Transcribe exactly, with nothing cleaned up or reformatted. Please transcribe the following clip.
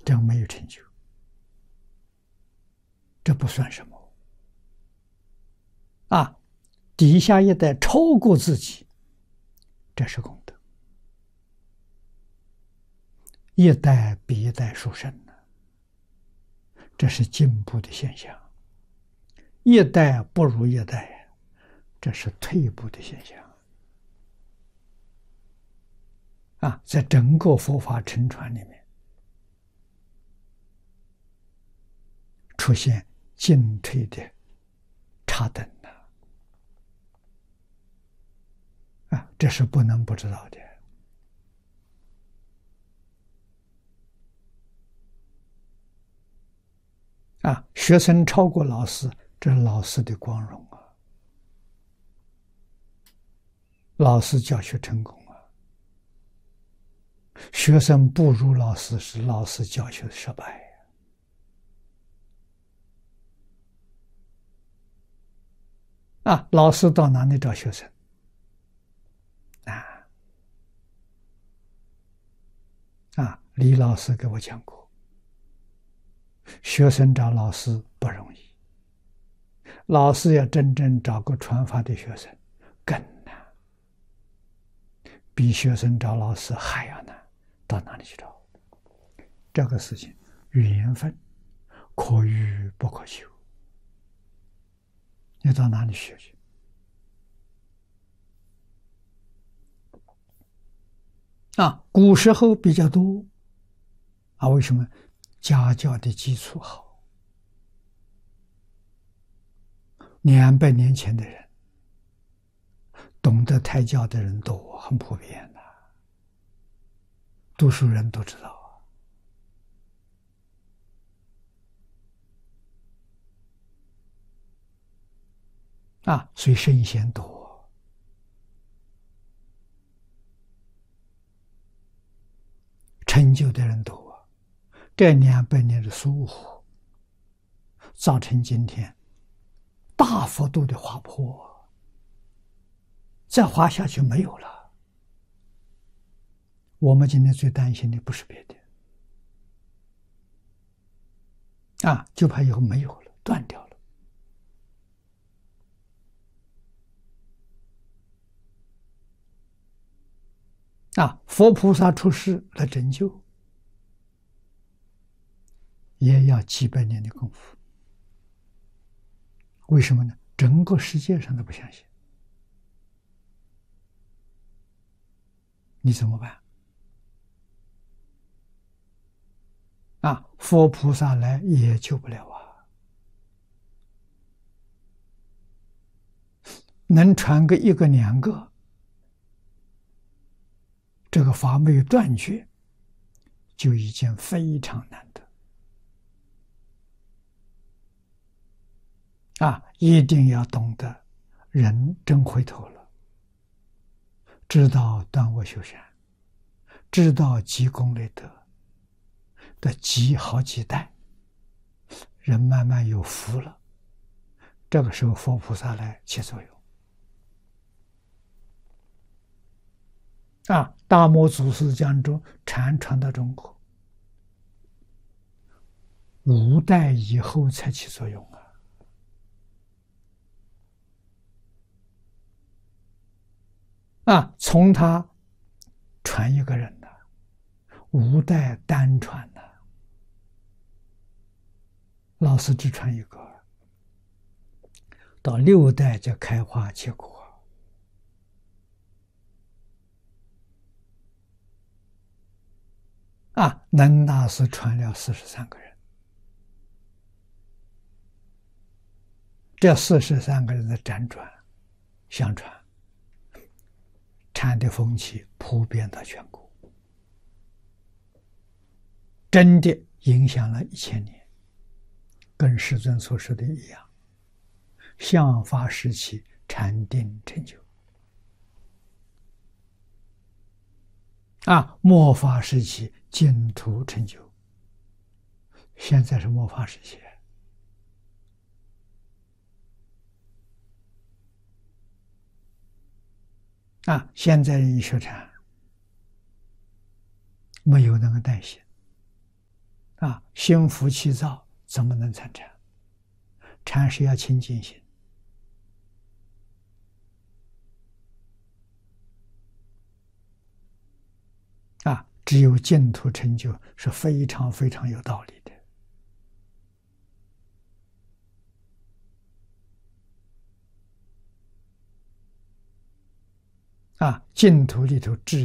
这样没有成就，这不算什么啊。底下一代超过自己，这是功德，一代比一代殊胜呢，这是进步的现象。一代不如一代，这是退步的现象啊。在整个佛法乘传里面，出现进退的差等了啊，这是不能不知道的啊。学生超过老师，这是老师的光荣啊，老师教学成功啊。学生不如老师，是老师教学失败啊。老师到哪里找学生啊？啊，李老师给我讲过，学生找老师不容易，老师要真正找个传法的学生更难，比学生找老师还要难。到哪里去找？这个事情缘分可遇不可求，你到哪里学去啊？古时候比较多啊，为什么？家教的基础好，两百年前的人懂得胎教的人多，很普遍的，读书人都知道啊，啊，所以圣贤多，成就的人多。这两百年的疏忽，造成今天大幅度的滑坡，再滑下去没有了。我们今天最担心的不是别的啊，就怕以后没有了，断掉了啊。佛菩萨出世来拯救，也要几百年的功夫。为什么呢？整个世界上都不相信，你怎么办啊？佛菩萨来也救不了啊，能传个一个两个，这个法没有断绝，就已经非常难得啊！一定要懂得，人真回头了，知道断我修善，知道积功累德的积好几代，人慢慢有福了，这个时候佛菩萨来起作用啊！大摩祖师将中禅传到中国，五代以后才起作用啊！啊，从他传一个人呢，五代单传呢，老师只传一个，到六代就开花结果啊！能大师传了四十三个人，这四十三个人的辗转相传，禅的风气普遍到全国，真的影响了一千年，跟世尊所说的一样，相法时期禅定成就啊，末法时期净土成就，现在是末法时期啊，现在人一学禅，没有那个耐心啊，心浮气躁，怎么能参禅？禅是要清净心。啊，只有净土成就是非常非常有道理的。啊，净土里头智